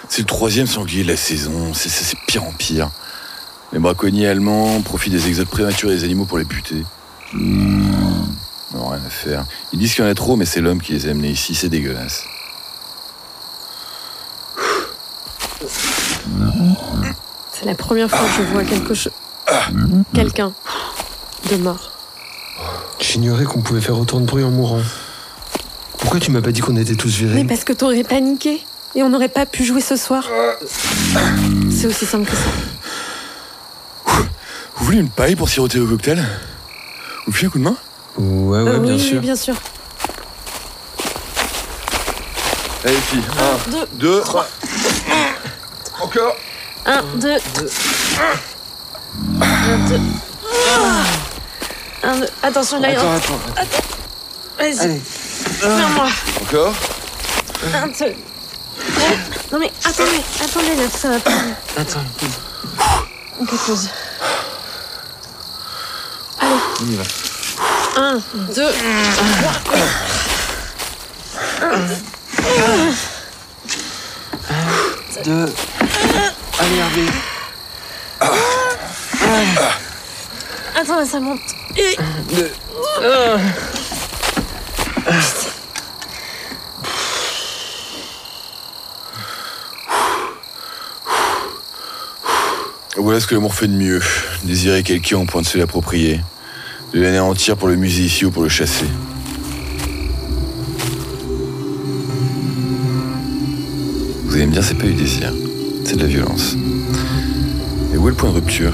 C'est le 3e sanglier de la saison, c'est pire en pire. Les braconniers allemands profitent des exodes prématurés des animaux pour les buter. Non, rien à faire. Ils disent qu'il y en a trop, mais c'est l'homme qui les a amenés ici, c'est dégueulasse. C'est la première fois que je vois quelqu'un de mort. J'ignorais qu'on pouvait faire autant de bruit en mourant. Pourquoi tu m'as pas dit qu'on était tous virés? Mais parce que t'aurais paniqué et on n'aurait pas pu jouer ce soir. C'est aussi simple que ça. Vous voulez une paille pour siroter au cocktail? Vous me filez un coup de main? Ouais, bien sûr. Oui, bien sûr. Allez, filles. 1, 2, 3. Encore. 1, 2. 1, 2. 1, 2. Attention, là. Attends. Vas-y. Allez. Viens-moi. Encore. 1, 2. Non mais attendez là, ça va pas. Attends. Ok, pause. Allez. On y va. 1, 2, 3. 2. Allez, Hervé. Attends, là, ça monte. 2. Voilà ce que l'amour fait de mieux. Désirer quelqu'un au point de se l'approprier. De l'anéantir pour le musée ici ou pour le chasser. Vous allez me dire, c'est pas du désir. C'est de la violence. Et où est le point de rupture ?